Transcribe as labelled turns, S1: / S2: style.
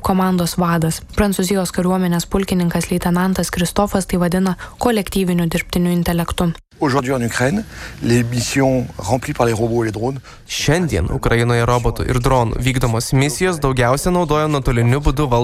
S1: komandos vadas. Prancūzijos kariuomenės pulkininkas leitenantas Kristofas tai vadina kolektyviniu dirbtiniu intelektu.
S2: Aujourd'hui en Ukraine, les missions remplies par les robots et les drones.
S3: Šiandien Ukrainoje robotų ir dronų vykdomos misijos daugiausia naudoja nuotoliniu būdu valdomos